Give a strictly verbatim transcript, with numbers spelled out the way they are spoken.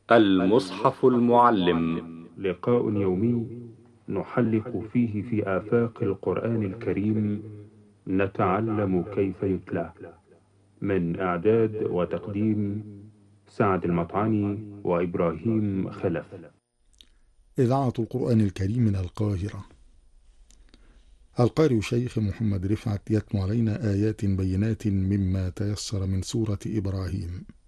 المصحف المعلم. لقاء يومي نحلق فيه في آفاق القرآن الكريم، نتعلم كيف يتلى. من إعداد وتقديم سعد المطعني وإبراهيم خلف. إذاعة القرآن الكريم من القاهرة. القارئ الشيخ محمد رفعت يتلو علينا آيات بينات مما تيسر من سورة إبراهيم.